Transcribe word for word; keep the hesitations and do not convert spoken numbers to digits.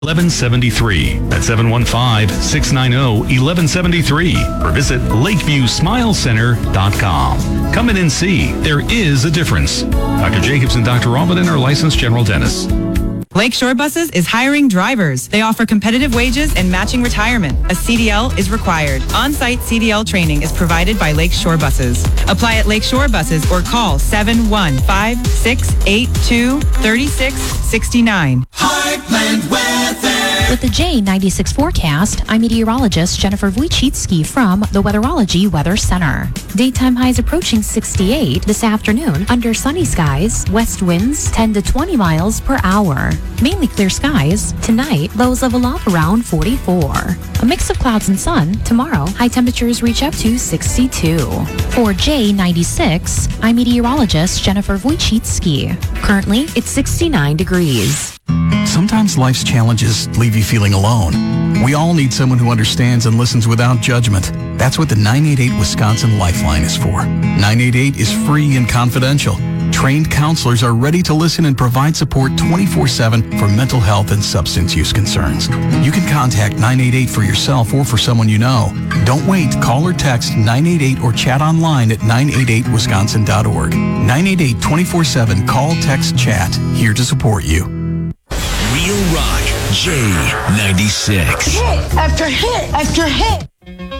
eleven seventy-three. That's seven one five, six nine zero, eleven seventy-three. Or visit lakeview smile center dot com. Come in and see. There is a difference. Doctor Jacobs and Doctor Robin are licensed general dentists. Lakeshore Buses is hiring drivers. They offer competitive wages and matching retirement. A C D L is required. On-site C D L training is provided by Lakeshore Buses. Apply at Lakeshore Buses or call seven one five, six eight two, three six six nine. Heartland Weather. With the J ninety-six forecast, I'm meteorologist Jennifer Wojcicki from the Weatherology Weather Center. Daytime highs approaching sixty-eight this afternoon under sunny skies, west winds ten to twenty miles per hour. Mainly clear skies. Tonight, lows level off around forty-four. A mix of clouds and sun. Tomorrow, high temperatures reach up to sixty-two. For J ninety-six, I'm meteorologist Jennifer Wojcicki. Currently, it's sixty-nine degrees. Sometimes life's challenges leave you feeling alone. We all need someone who understands and listens without judgment. That's what the nine eight eight Wisconsin Lifeline is for. nine eight eight is free and confidential. Trained counselors are ready to listen and provide support twenty-four seven for mental health and substance use concerns. You can contact nine eight eight for yourself or for someone you know. Don't wait. Call or text nine eight eight or chat online at nine eight eight wisconsin dot org. nine eight eight, twenty-four seven. Call, text, chat. Here to support you. Real Rock J ninety-six. Hit after hit after hit.